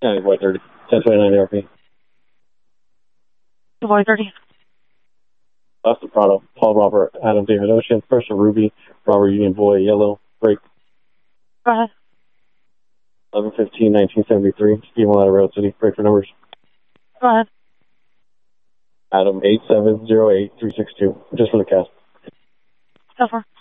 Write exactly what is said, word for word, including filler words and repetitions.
Yeah, Boy thirty. ten twenty-nine A R P. Boy thirty. Austin Prado, Paul Robert, Adam David Ocean, Person Ruby, Robert Union Boy, Yellow, break. Go ahead. eleven fifteen nineteen seventy-three, Steve Ladder Road City, break for numbers. Go ahead. Adam eight seven zero eight three six two, just for the cast. Go for.